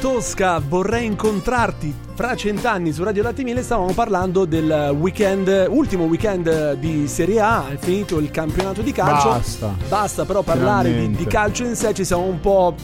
Tosca, vorrei incontrarti. Fra 100 anni su Radio Latte Miele stavamo parlando del ultimo weekend di Serie A. È finito il campionato di calcio. Basta però parlare di calcio in sé. Ci siamo un po'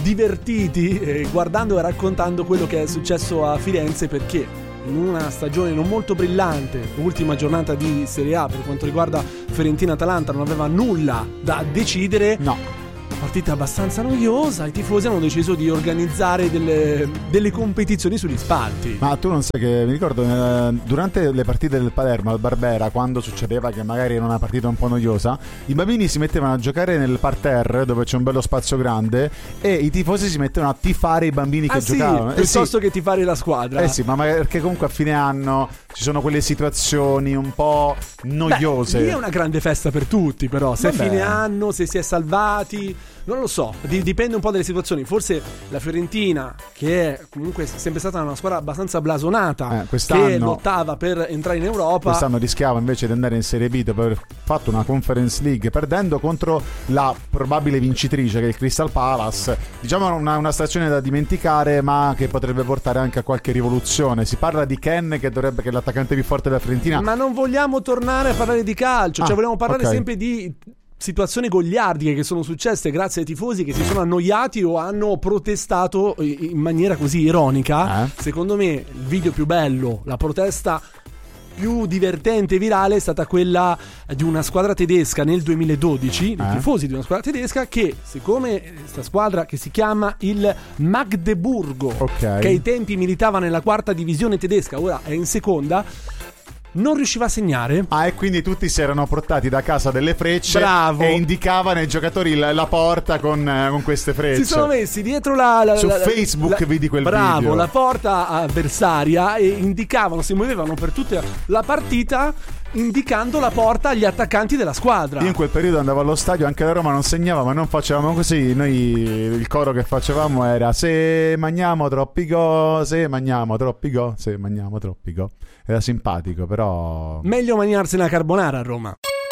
divertiti guardando e raccontando quello che è successo a Firenze, perché in una stagione non molto brillante, ultima giornata di Serie A per quanto riguarda Fiorentina-Atalanta, non aveva nulla da decidere. No. Partita abbastanza noiosa, i tifosi hanno deciso di organizzare delle competizioni sugli spalti. Ma tu non sai che mi ricordo durante le partite del Palermo al Barbera, quando succedeva che magari era una partita un po' noiosa, i bambini si mettevano a giocare nel parterre dove c'è un bello spazio grande e i tifosi si mettevano a tifare i bambini che giocavano. Piuttosto che tifare la squadra. Sì, ma perché comunque a fine anno ci sono quelle situazioni un po' noiose. Lì è una grande festa per tutti, però se è fine anno, se si è salvati, non lo so, dipende un po' dalle situazioni. Forse la Fiorentina, che è comunque sempre stata una squadra abbastanza blasonata, che lottava per entrare in Europa, quest'anno rischiava invece di andare in Serie B dopo aver fatto una Conference League perdendo contro la probabile vincitrice, che è il Crystal Palace. Diciamo una stagione da dimenticare, ma che potrebbe portare anche a qualche rivoluzione. Si parla di Ken, che dovrebbe che è l'attaccante più forte della Fiorentina. Ma non vogliamo tornare a parlare di calcio, cioè vogliamo parlare sempre di situazioni goliardiche che sono successe grazie ai tifosi che si sono annoiati o hanno protestato in maniera così ironica. Secondo me il video più bello, la protesta più divertente e virale è stata quella di una squadra tedesca nel 2012, dei tifosi di una squadra tedesca che, siccome questa squadra che si chiama il Magdeburgo, che ai tempi militava nella 4ª divisione tedesca, ora è in 2ª, non riusciva a segnare. E quindi tutti si erano portati da casa delle frecce. Bravo. E indicavano ai giocatori la porta con queste frecce. Si sono messi dietro su Facebook vedi quel video. La porta avversaria, e indicavano, si muovevano per tutta la partita indicando la porta agli attaccanti della squadra. Io in quel periodo andavo allo stadio, anche la Roma non segnava, ma non facevamo così. Noi il coro che facevamo era: se mangiamo troppi go, se mangiamo troppi go, se mangiamo troppi go. Era simpatico, però meglio mangiarsi una carbonara a Roma.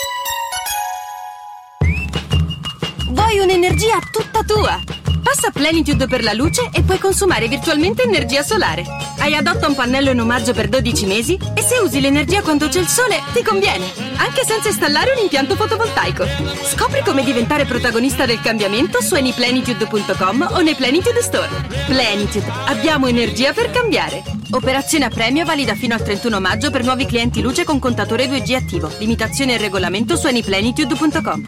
Vuoi un'energia tutta tua? Passa Plenitude per la luce e puoi consumare virtualmente energia solare. Hai Adotta un pannello in omaggio per 12 mesi e se usi l'energia quando c'è il sole ti conviene, anche senza installare un impianto fotovoltaico. Scopri come diventare protagonista del cambiamento su anyplenitude.com o nei Plenitude Store. Plenitude, abbiamo energia per cambiare. Operazione a premio valida fino al 31 maggio per nuovi clienti luce con contatore 2G attivo. Limitazioni e regolamento su anyplenitude.com.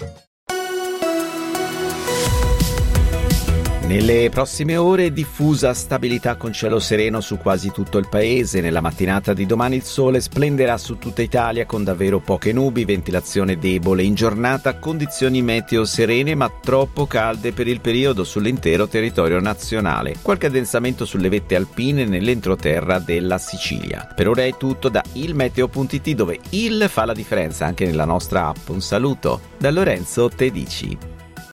Nelle prossime ore diffusa stabilità con cielo sereno su quasi tutto il paese. Nella mattinata di domani il sole splenderà su tutta Italia con davvero poche nubi, ventilazione debole in giornata, condizioni meteo serene ma troppo calde per il periodo sull'intero territorio nazionale. Qualche addensamento sulle vette alpine nell'entroterra della Sicilia. Per ora è tutto da ilmeteo.it, dove il fa la differenza anche nella nostra app. Un saluto da Lorenzo Tedici.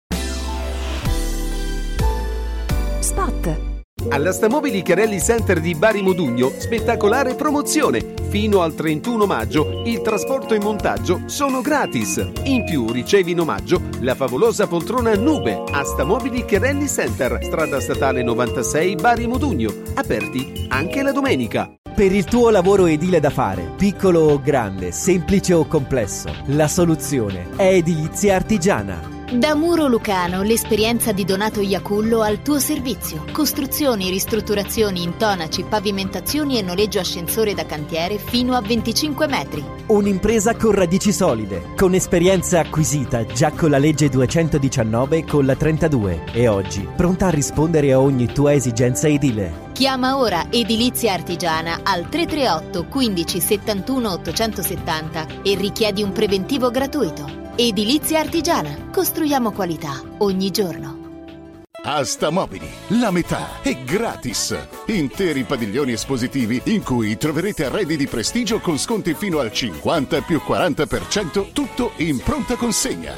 Alla Stamobili Chiarelli Center di Bari Modugno, spettacolare promozione. Fino al 31 maggio il trasporto e montaggio sono gratis. In più ricevi in omaggio la favolosa poltrona Nube a Stamobili Chiarelli Center, strada statale 96 Bari Modugno. Aperti anche la domenica. Per il tuo lavoro edile da fare, piccolo o grande, semplice o complesso, la soluzione è Edilizia Artigiana. Da Muro Lucano, l'esperienza di Donato Iacullo al tuo servizio. Costruzioni, ristrutturazioni, intonaci, pavimentazioni e noleggio ascensore da cantiere fino a 25 metri. Un'impresa con radici solide, con esperienza acquisita già con la legge 219 e con la 32 e oggi pronta a rispondere a ogni tua esigenza edile. Chiama ora Edilizia Artigiana al 338 15 71 870 e richiedi un preventivo gratuito. Edilizia Artigiana. Costruiamo qualità ogni giorno. A Stamobili la metà è gratis. Interi padiglioni espositivi in cui troverete arredi di prestigio con sconti fino al 50 più 40%, tutto in pronta consegna.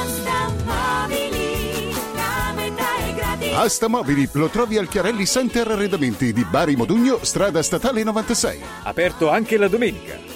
A Stamobili lo trovi al Chiarelli Center Arredamenti di Bari Modugno, strada statale 96. Aperto anche la domenica.